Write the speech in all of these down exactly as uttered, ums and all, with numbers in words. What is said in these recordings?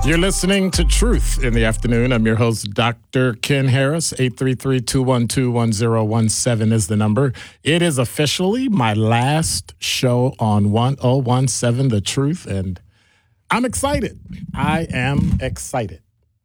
You're listening to Truth in the Afternoon. I'm your host, Doctor Ken Harris. eight three three, two one two, one zero one seven is the number. It is officially my last show on one oh one seven The Truth, and I'm excited. I am excited.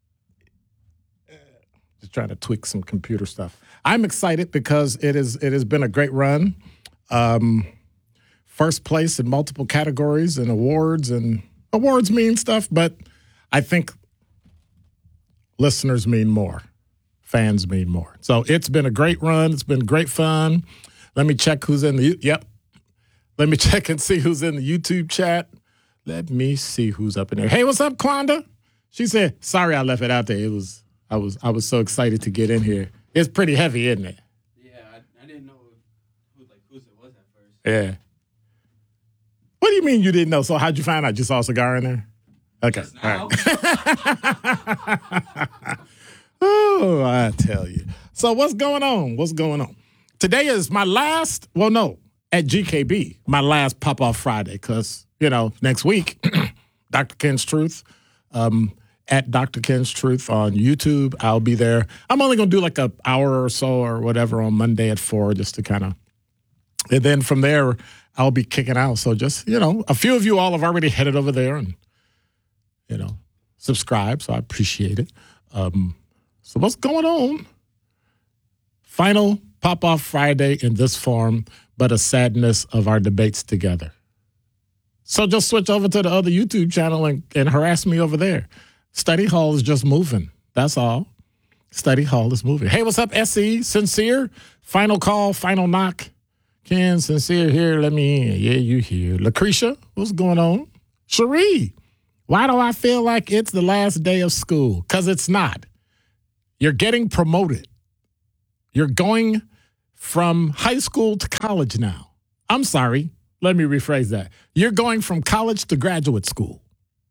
Just trying to tweak some computer stuff. I'm excited because it is it has been a great run. Um, first place in multiple categories and awards, and awards mean stuff, but I think listeners mean more. Fans mean more. So it's been a great run. It's been great fun. Let me check who's in the, yep. Let me check and see who's in the YouTube chat. Let me see who's up in there. Hey, what's up, Kwanda? She said, sorry I left it out there. It was, I was, I was so excited to get in here. It's pretty heavy, isn't it? Yeah, I, I didn't know who, like, whose it was at first. Yeah. What do you mean you didn't know? So how'd you find out? You saw a cigar in there? Okay. All right. Oh, I tell you. So what's going on? What's going on? Today is my last, well, no, at G K B, my last Pop-Off Friday, because, you know, next week, Doctor Ken's Truth, um, at Doctor Ken's Truth on YouTube. I'll be there. I'm only going to do like an hour or so or whatever on Monday at four just to kind of, and then from there, I'll be kicking out. So just, you know, a few of you all have already headed over there and, you know, subscribe, so I appreciate it. Um, so what's going on? Final Pop-Off Friday in this form, but a sadness of our debates together. So just switch over to the other YouTube channel and, and harass me over there. Study Hall is just moving. That's all. Study Hall is moving. Hey, what's up, S E? Sincere? Final call, final knock. Ken, Sincere here. Let me in. Yeah, you here. Lucretia, what's going on? Cherie. Why do I feel like it's the last day of school? Because it's not. You're getting promoted. You're going from high school to college now. I'm sorry. Let me rephrase that. You're going from college to graduate school.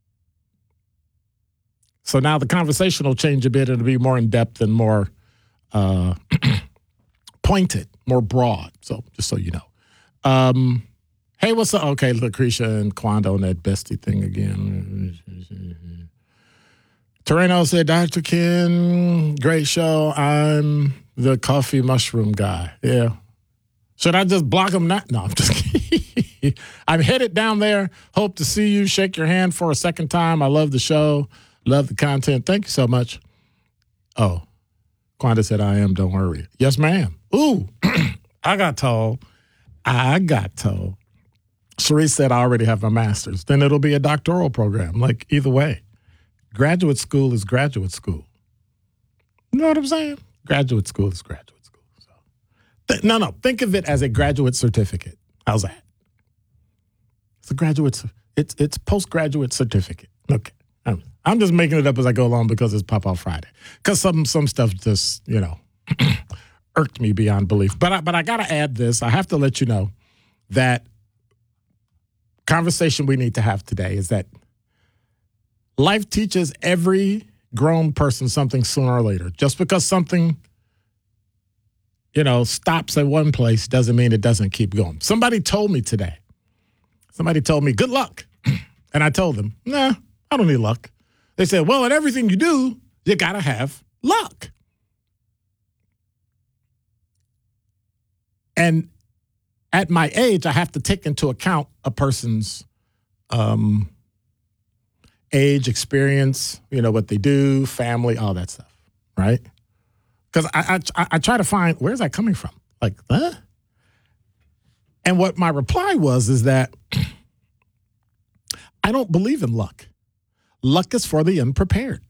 So now the conversation will change a bit. It'll be more in-depth and more uh, pointed, more broad. So just so you know. Um Hey, what's up? Okay, Lucretia and Kwanda on that bestie thing again. Toreno said, Doctor Ken, great show. I'm the coffee mushroom guy. Yeah. Should I just block him now? No, I'm just kidding. I'm headed down there. Hope to see you. Shake your hand for a second time. I love the show. Love the content. Thank you so much. Oh, Kwanda said, I am. Don't worry. Yes, ma'am. Ooh, I got told. I got told. Cherie said, I already have my master's. Then it'll be a doctoral program. Like, either way. Graduate school is graduate school. You know what I'm saying? Graduate school is graduate school. So, th- no, no. Think of it as a graduate certificate. How's that? It's a graduate, it's it's postgraduate certificate. Okay. I'm, I'm just making it up as I go along because it's Pop-Off Friday. Because some some stuff just, you know, irked me beyond belief. But I, but I got to add this. I have to let you know that conversation we need to have today is that life teaches every grown person something sooner or later. Just because something, you know, stops at one place doesn't mean it doesn't keep going. Somebody told me today, somebody told me, good luck. And I told them, nah, I don't need luck. They said, well, in everything you do, you got to have luck. And at my age, I have to take into account a person's um, age, experience, you know, what they do, family, all that stuff, right? Because I, I I try to find, where's that coming from? Like, huh? And what my reply was is that I don't believe in luck. Luck is for the unprepared.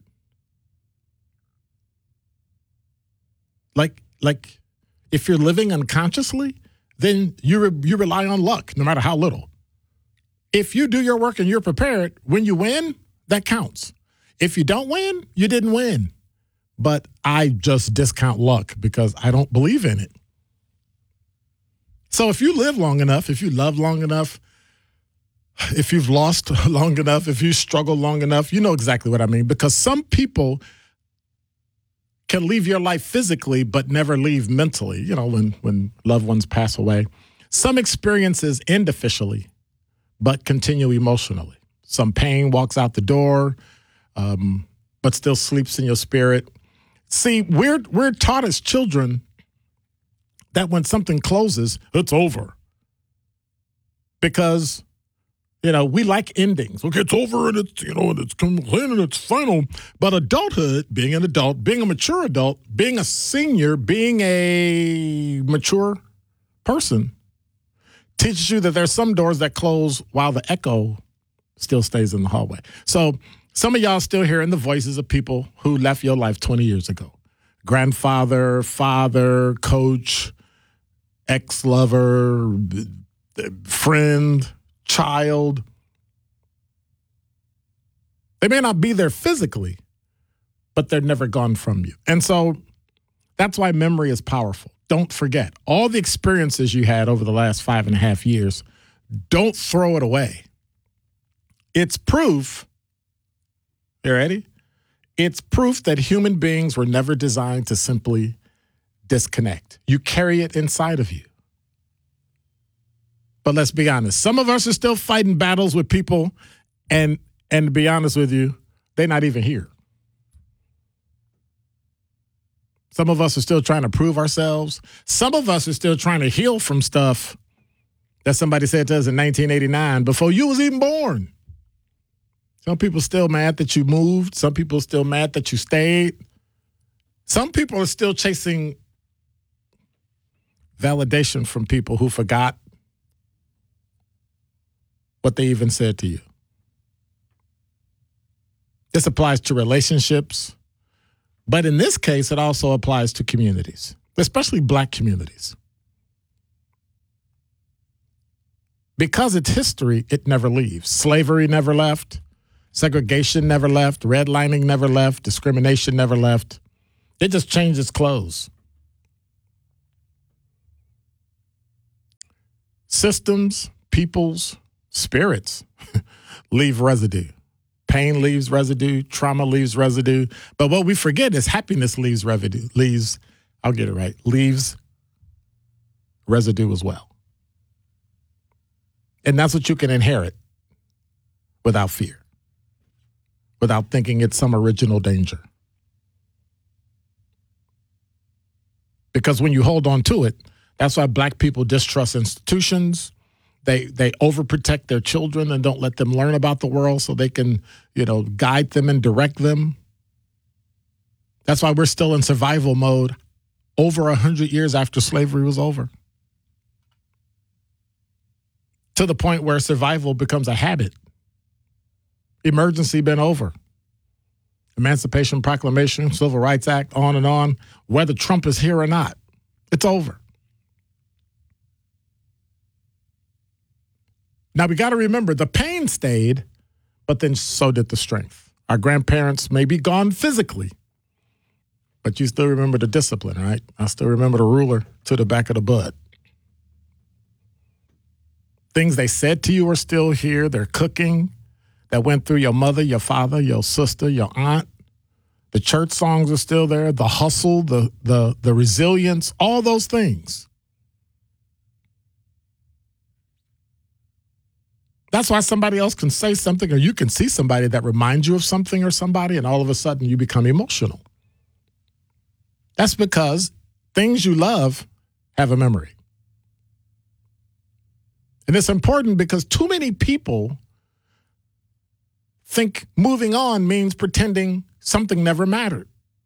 Like, like if you're living unconsciously, then you re- you rely on luck, no matter how little. If you do your work and you're prepared, when you win, that counts. If you don't win, you didn't win. But I just discount luck because I don't believe in it. So if you live long enough, if you love long enough, if you've lost long enough, if you struggle long enough, you know exactly what I mean. Because some people can leave your life physically but never leave mentally, you know, when, when loved ones pass away. Some experiences end officially but continue emotionally. Some pain walks out the door. um, but still sleeps in your spirit. See, we're we're taught as children that when something closes, it's over. Because, you know, we like endings. Okay, it's over and it's, you know, and it's come in and it's final. But adulthood, being an adult, being a mature adult, being a senior, being a mature person, teaches you that there's some doors that close while the echo still stays in the hallway. So some of y'all still hearing the voices of people who left your life twenty years ago. Grandfather, father, coach, ex-lover, friend, child. They may not be there physically, but they're never gone from you. And so that's why memory is powerful. Don't forget all the experiences you had over the last five and a half years. Don't throw it away. It's proof. You ready? It's proof that human beings were never designed to simply disconnect. You carry it inside of you. But let's be honest. Some of us are still fighting battles with people, and and to be honest with you, they're not even here. Some of us are still trying to prove ourselves. Some of us are still trying to heal from stuff that somebody said to us in nineteen eighty-nine before you was even born. Some people still mad that you moved. Some people still mad that you stayed. Some people are still chasing validation from people who forgot what they even said to you. This applies to relationships, but in this case, it also applies to communities, especially black communities. Because it's history, it never leaves. Slavery never left. Segregation never left. Redlining never left. Discrimination never left. It just changed its clothes. Systems, peoples, spirits leave residue. Pain leaves residue. Trauma leaves residue. But what we forget is happiness leaves residue. Leaves, I'll get it right, leaves residue as well. And that's what you can inherit without fear, without thinking it's some original danger. Because when you hold on to it, that's why black people distrust institutions. They they overprotect their children and don't let them learn about the world so they can, you know, guide them and direct them. That's why we're still in survival mode over one hundred years after slavery was over. To the point where survival becomes a habit. Emergency been over. Emancipation Proclamation, Civil Rights Act, on and on. Whether Trump is here or not, it's over. Now, we got to remember the pain stayed, but then so did the strength. Our grandparents may be gone physically, but you still remember the discipline, right? I still remember the ruler to the back of the butt. Things they said to you are still here. They're cooking. That went through your mother, your father, your sister, your aunt. The church songs are still there. The hustle, the the the resilience, all those things. That's why somebody else can say something, or you can see somebody that reminds you of something or somebody, and all of a sudden you become emotional. That's because things you love have a memory. And it's important because too many people think moving on means pretending something never mattered.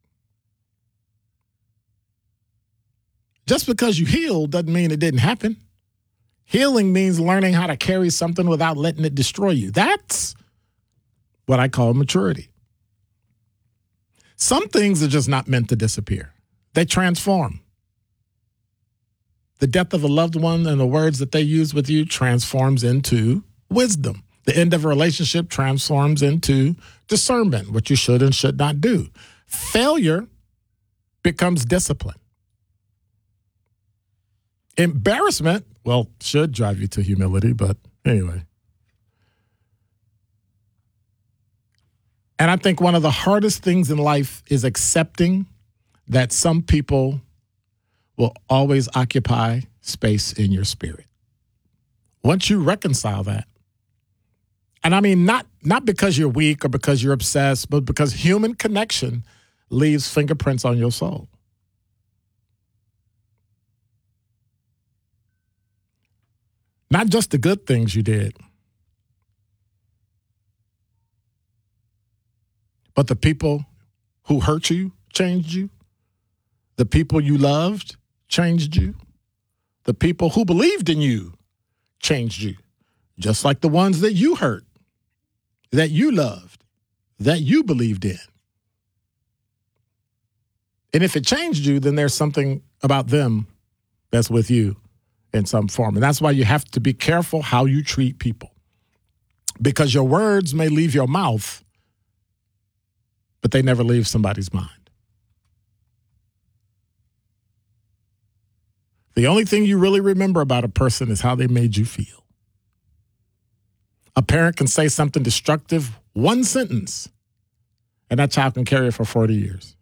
Just because you healed doesn't mean it didn't happen. Healing means learning how to carry something without letting it destroy you. That's what I call maturity. Some things are just not meant to disappear. They transform. The death of a loved one and the words that they use with you transforms into wisdom. The end of a relationship transforms into discernment, what you should and should not do. Failure becomes discipline. Embarrassment, well, should drive you to humility, but anyway. And I think one of the hardest things in life is accepting that some people will always occupy space in your spirit. Once you reconcile that, and I mean not not because you're weak or because you're obsessed, but because human connection leaves fingerprints on your soul. Not just the good things you did, but the people who hurt you changed you. The people you loved changed you. The people who believed in you changed you. Just like the ones that you hurt, that you loved, that you believed in. And if it changed you, then there's something about them that's with you in some form. And that's why you have to be careful how you treat people. Because your words may leave your mouth, but they never leave somebody's mind. The only thing you really remember about a person is how they made you feel. A parent can say something destructive, one sentence, and that child can carry it for forty years.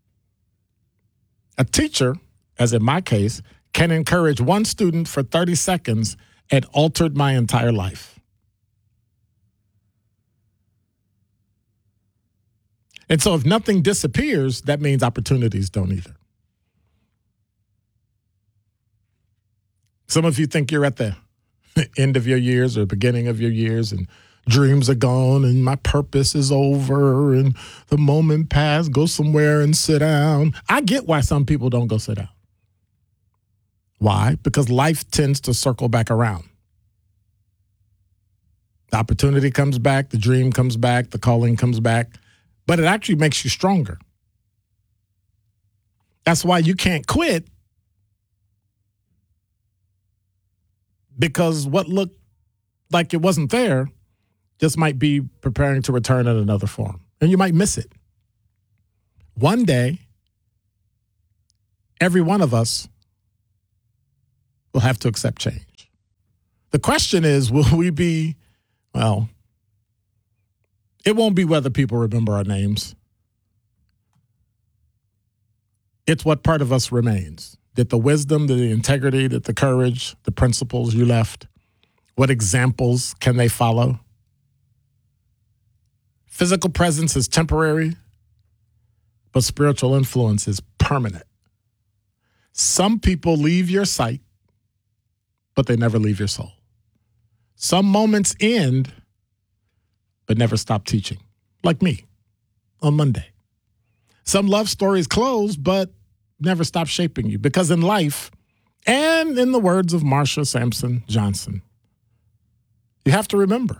A teacher, as in my case, can encourage one student for thirty seconds and altered my entire life. And so if nothing disappears, that means opportunities don't either. Some of you think you're at the end of your years or beginning of your years and dreams are gone and my purpose is over and the moment passed, go somewhere and sit down. I get why some people don't go sit down. Why? Because life tends to circle back around. The opportunity comes back, the dream comes back, the calling comes back, but it actually makes you stronger. That's why you can't quit, because what looked like it wasn't there just might be preparing to return in another form, and you might miss it. One day, every one of us will have to accept change. The question is, will we be, well, it won't be whether people remember our names. It's what part of us remains. Did the wisdom, the integrity, did the courage, the principles you left, what examples can they follow? Physical presence is temporary, but spiritual influence is permanent. Some people leave your sight, but they never leave your soul. Some moments end, but never stop teaching, like me on Monday. Some love stories close, but never stop shaping you. Because in life, and in the words of Marsha Sampson Johnson, you have to remember,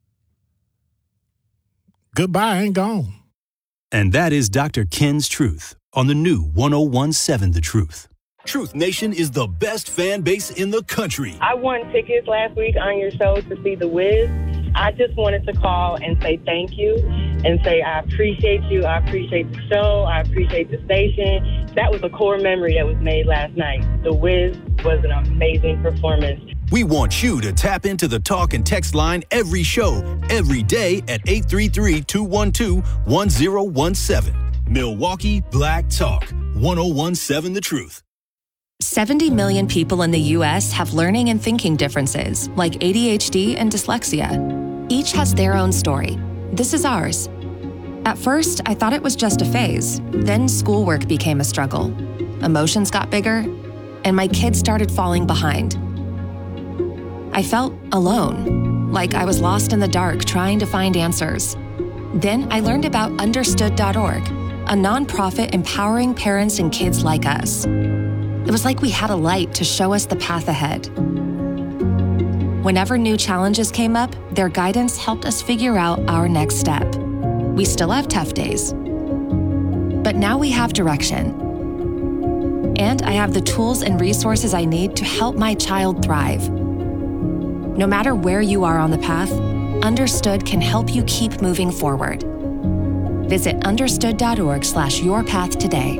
goodbye ain't gone. And that is Doctor Ken's Truth on the new one oh one seven The Truth. Truth Nation is the best fan base in the country. I won tickets last week on your show to see The Wiz. I just wanted to call and say thank you and say I appreciate you. I appreciate the show. I appreciate the station. That was a core memory that was made last night. The Wiz was an amazing performance. We want you to tap into the talk and text line every show, every day at eight three three, two one two, one oh one seven. Milwaukee Black Talk, one oh one seven The Truth. seventy million people in the U S have learning and thinking differences, like A D H D and dyslexia. Each has their own story. This is ours. At first, I thought it was just a phase. Then schoolwork became a struggle. Emotions got bigger, and my kids started falling behind. I felt alone, like I was lost in the dark trying to find answers. Then I learned about understood dot org, a nonprofit empowering parents and kids like us. It was like we had a light to show us the path ahead. Whenever new challenges came up, their guidance helped us figure out our next step. We still have tough days, but now we have direction. And I have the tools and resources I need to help my child thrive. No matter where you are on the path, Understood can help you keep moving forward. Visit understood dot org slash your path today.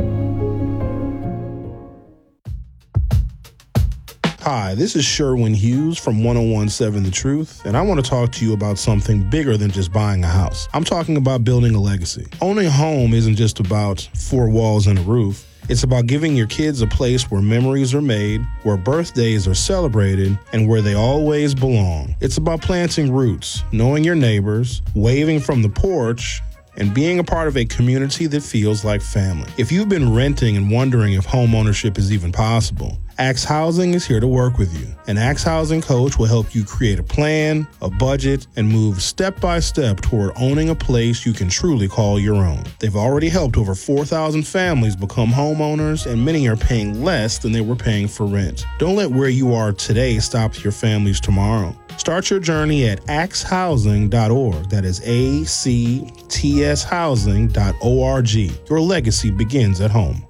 Hi, this is Sherwin Hughes from one oh one seven The Truth, and I want to talk to you about something bigger than just buying a house. I'm talking about building a legacy. Owning a home isn't just about four walls and a roof. It's about giving your kids a place where memories are made, where birthdays are celebrated, and where they always belong. It's about planting roots, knowing your neighbors, waving from the porch, and being a part of a community that feels like family. If you've been renting and wondering if home ownership is even possible, Axe Housing is here to work with you. An Axe Housing coach will help you create a plan, a budget, and move step by step toward owning a place you can truly call your own. They've already helped over four thousand families become homeowners, and many are paying less than they were paying for rent. Don't let where you are today stop your family's tomorrow. Start your journey at axe housing dot org. That is A C T S housing dot org. Your legacy begins at home.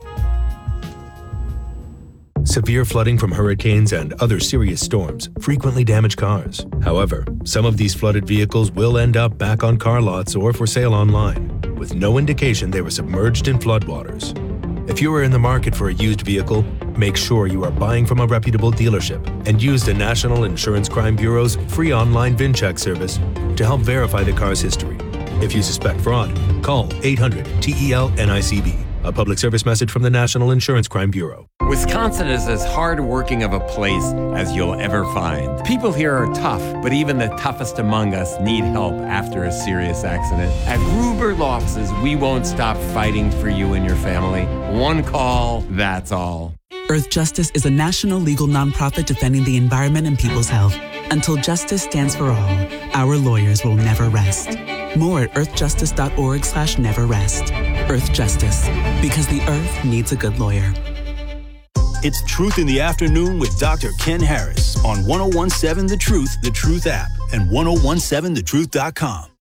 Severe flooding from hurricanes and other serious storms frequently damage cars. However, some of these flooded vehicles will end up back on car lots or for sale online, with no indication they were submerged in floodwaters. If you are in the market for a used vehicle, make sure you are buying from a reputable dealership and use the National Insurance Crime Bureau's free online VinCheck service to help verify the car's history. If you suspect fraud, call eight hundred T E L N I C B. A public service message from the National Insurance Crime Bureau. Wisconsin is as hard-working of a place as you'll ever find. People here are tough, but even the toughest among us need help after a serious accident. At Gruber Law Offices, we won't stop fighting for you and your family. One call, that's all. Earth Justice is a national legal nonprofit defending the environment and people's health. Until justice stands for all, our lawyers will never rest. More at earth justice dot org slash never rest. Earth Justice, because the earth needs a good lawyer. It's Truth in the Afternoon with Doctor Ken Harris on ten seventeen The Truth, The Truth app, and ten seventeen the truth dot com.